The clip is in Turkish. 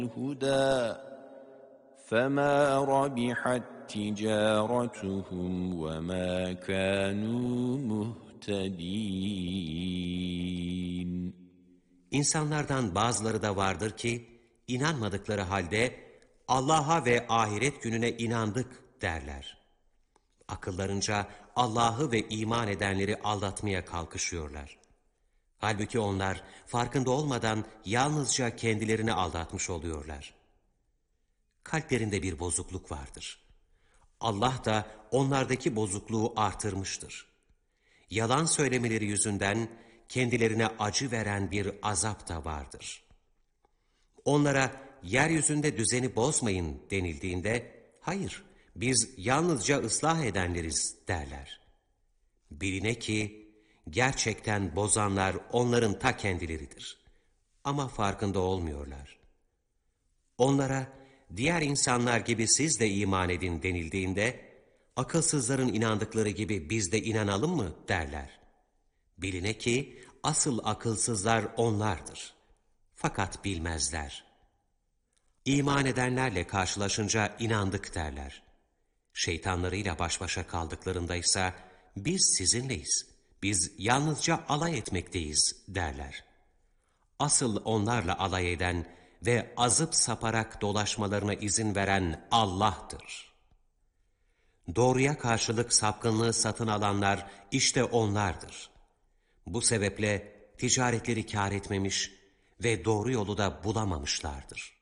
الهدى فما ربحت تجارتهم وما كانوا مهتدين. İnsanlardan bazıları da vardır ki, inanmadıkları halde Allah'a ve ahiret gününe inandık derler. Akıllarınca Allah'ı ve iman edenleri aldatmaya kalkışıyorlar. Halbuki onlar farkında olmadan yalnızca kendilerini aldatmış oluyorlar. Kalplerinde bir bozukluk vardır. Allah da onlardaki bozukluğu artırmıştır. Yalan söylemeleri yüzünden kendilerine acı veren bir azap da vardır. Onlara yeryüzünde düzeni bozmayın denildiğinde, hayır biz yalnızca ıslah edenleriz derler. Biline ki gerçekten bozanlar onların ta kendileridir. Ama farkında olmuyorlar. Onlara diğer insanlar gibi siz de iman edin denildiğinde, akılsızların inandıkları gibi biz de inanalım mı derler. Biline ki asıl akılsızlar onlardır. Fakat bilmezler. İman edenlerle karşılaşınca inandık derler. Şeytanlarıyla baş başa kaldıklarında ise biz sizinleyiz, biz yalnızca alay etmekteyiz derler. Asıl onlarla alay eden ve azıp saparak dolaşmalarına izin veren Allah'tır. Doğruya karşılık sapkınlığı satın alanlar işte onlardır. Bu sebeple ticaretleri kâr etmemiş ve doğru yolu da bulamamışlardır.